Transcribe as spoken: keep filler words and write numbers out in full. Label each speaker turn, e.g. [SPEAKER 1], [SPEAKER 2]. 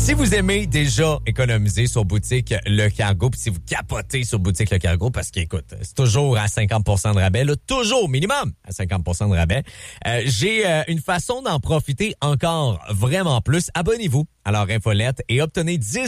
[SPEAKER 1] Si vous aimez déjà économiser sur boutique Le Cargo, puis si vous capotez sur boutique Le Cargo, parce qu'écoute, c'est toujours à cinquante pour cent de rabais, là, toujours minimum à cinquante pour cent de rabais, euh, j'ai euh, une façon d'en profiter encore vraiment plus. Abonnez-vous à leur infolette et obtenez dix